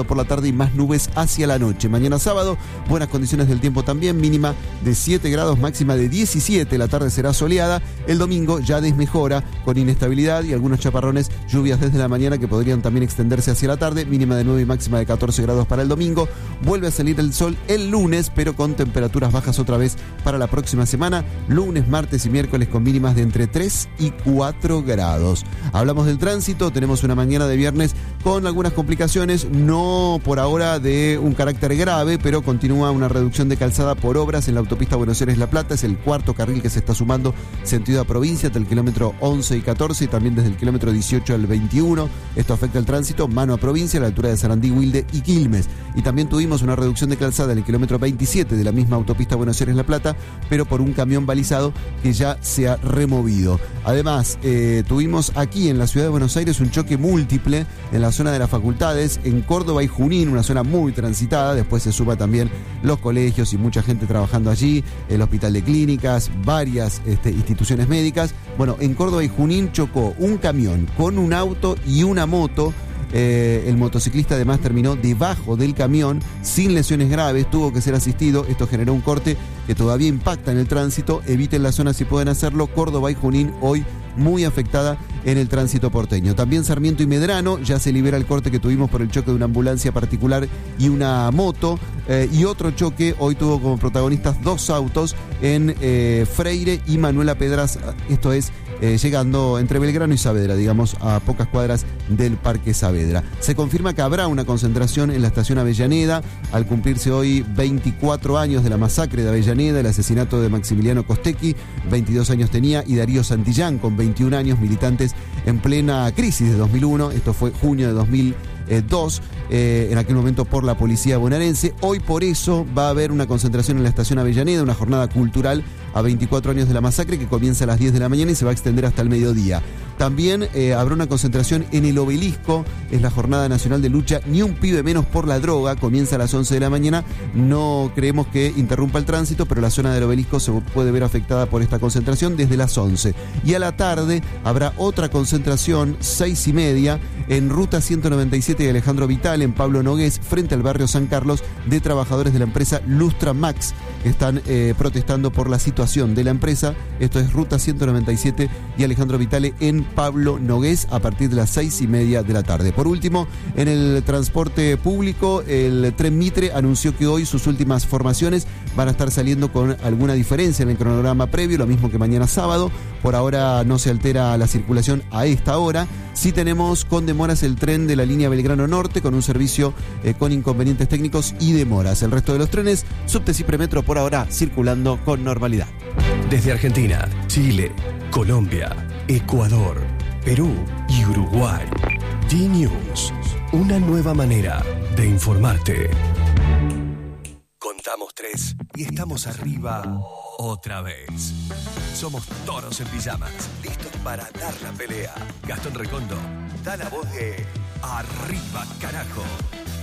nublado por la tarde y más nubes hacia la noche. Mañana sábado, buenas condiciones del tiempo también, mínima de 7 grados, máxima de 17, la tarde será soleada. El domingo ya desmejora con inestabilidad y algunos chaparrones, lluvias desde la mañana que podrían también extenderse hacia la tarde, mínima de 9 y máxima de 14 grados para el domingo. Vuelve a salir el sol el lunes, pero con temperaturas bajas otra vez para la próxima semana, lunes, martes y miércoles con mínimas de entre 3 y 4 grados. Hablamos del tránsito, tenemos una mañana de viernes con algunas complicaciones, no por ahora de un carácter grave, pero continúa una reducción de calzada por obras en la autopista Buenos Aires-La Plata. Es el cuarto carril que se está sumando sentido a provincia, hasta el kilómetro 11 y 14 y también desde el kilómetro 18 al 21. Esto afecta el tránsito mano a provincia a la altura de Sarandí, Wilde y Quilmes. Y también tuvimos una reducción de calzada en el kilómetro 27 de la misma autopista Buenos Aires-La Plata, pero por un camión balizado que ya se ha removido. Además, tuvimos aquí en la ciudad de Buenos Aires un choque múltiple en la zona de las facultades, en Córdoba y Junín, una zona muy transitada. Después se suma también los colegios y mucha gente trabajando allí, el hospital de clínicas, varias instituciones médicas. Bueno, en Córdoba y Junín chocó un camión con un auto y una moto. El motociclista además terminó debajo del camión sin lesiones graves, tuvo que ser asistido. Esto generó un corte que todavía impacta en el tránsito. Eviten la zona si pueden hacerlo. Córdoba y Junín hoy muy afectada en el tránsito porteño. También Sarmiento y Medrano, ya se libera el corte que tuvimos por el choque de una ambulancia particular y una moto. Y otro choque hoy tuvo como protagonistas dos autos en Freire y Manuela Pedraz. Esto es llegando entre Belgrano y Saavedra, digamos, a pocas cuadras del Parque Saavedra. Se confirma que habrá una concentración en la estación Avellaneda al cumplirse hoy 24 años de la masacre de Avellaneda, el asesinato de Maximiliano Costecchi, 22 años tenía, y Darío Santillán, con 21 años, militantes en plena crisis de 2001. Esto fue junio de 2002, en aquel momento por la policía bonaerense. Hoy por eso va a haber una concentración en la estación Avellaneda, una jornada cultural a 24 años de la masacre que comienza a las 10 de la mañana y se va a extender hasta el mediodía. También habrá una concentración en el Obelisco, es la jornada nacional de lucha Ni un pibe menos por la droga, comienza a las 11 de la mañana. No creemos que interrumpa el tránsito, pero la zona del Obelisco se puede ver afectada por esta concentración desde las 11. Y a la tarde habrá otra concentración, 6:30, en Ruta 197 de Alejandro Vital, en Pablo Nogués, frente al barrio San Carlos, de trabajadores de la empresa Lustra Max, que están protestando por la situación de la empresa. Esto es Ruta 197 y Alejandro Vitale en Pablo Nogués a partir de las 6:30 de la tarde. Por último, en el transporte público, el Tren Mitre anunció que hoy sus últimas formaciones van a estar saliendo con alguna diferencia en el cronograma previo, lo mismo que mañana sábado. Por ahora no se altera la circulación a esta hora. Sí tenemos con demoras el tren de la línea Belgrano Norte, con un servicio con inconvenientes técnicos y demoras. El resto de los trenes, subte y premetro, por ahora circulando con normalidad. Desde Argentina, Chile, Colombia, Ecuador, Perú y Uruguay. D-News, una nueva manera de informarte. Contamos 3 y estamos arriba otra vez. Somos toros en pijamas, listos para dar la pelea. Gastón Recondo da la voz de Arriba, carajo.